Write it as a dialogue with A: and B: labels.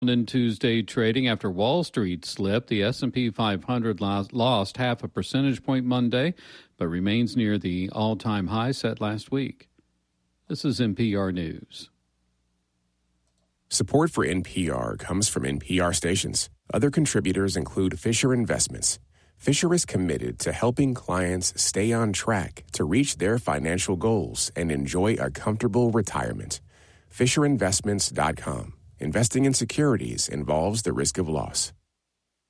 A: In Tuesday trading after Wall Street slipped, the S&P 500 lost half a percentage point Monday, but remains near the all-time high set last week. This is NPR News.
B: Support for NPR comes from NPR stations. Other contributors include Fisher Investments. Fisher is committed to helping clients stay on track to reach their financial goals and enjoy a comfortable retirement. FisherInvestments.com. Investing in securities involves the risk of loss.